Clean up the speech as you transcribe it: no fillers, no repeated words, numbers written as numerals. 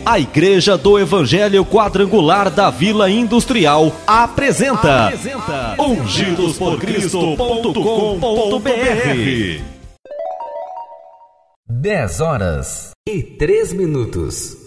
A Igreja do Evangelho Quadrangular da Vila Industrial apresenta ungidosporcristo.com.br. 10 horas e 3 minutos.